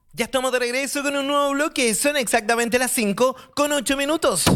Ya estamos de regreso con un nuevo bloque. Son exactamente las 5 con 8 minutos.